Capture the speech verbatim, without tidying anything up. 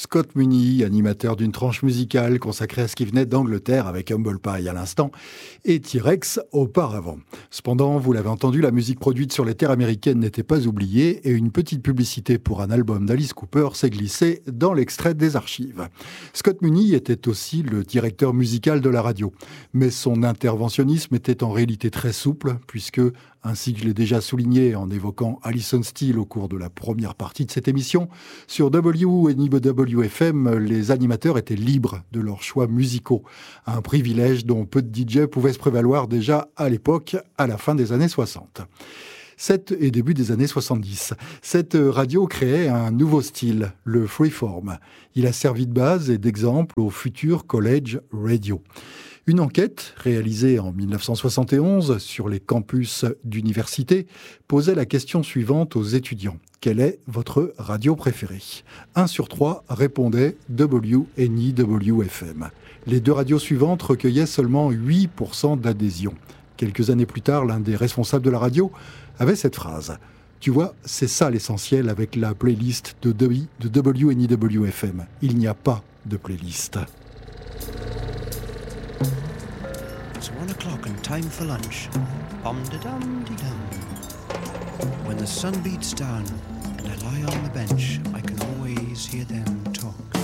Scott Muni, animateur d'une tranche musicale consacrée à ce qui venait d'Angleterre avec Humble Pie à l'instant et T-Rex auparavant. Cependant, vous l'avez entendu, la musique produite sur les terres américaines n'était pas oubliée et une petite publicité pour un album d'Alice Cooper s'est glissée dans l'extrait des archives. Scott Muni était aussi le directeur musical de la radio, mais son interventionnisme était en réalité très souple puisque, ainsi que je l'ai déjà souligné en évoquant Alison Steele au cours de la première partie de cette émission, sur W et W F M, les animateurs étaient libres de leurs choix musicaux. Un privilège dont peu de D J pouvaient se prévaloir déjà à l'époque, à la fin des années soixante. Cette et début des années soixante-dix. Cette radio créait un nouveau style, le freeform. Il a servi de base et d'exemple au futur college radio. Une enquête réalisée en dix-neuf cent soixante et onze sur les campus d'université posait la question suivante aux étudiants. Quelle est votre radio préférée ? Un sur trois répondait W N I W F M. Les deux radios suivantes recueillaient seulement huit pour cent d'adhésion. Quelques années plus tard, l'un des responsables de la radio avait cette phrase. Tu vois, c'est ça l'essentiel avec la playlist de W N I W F M. Il n'y a pas de playlist. It's one o'clock and time for lunch. Bum-da-dum-dee-dum. When the sun beats down and I lie on the bench, I can always hear them talk.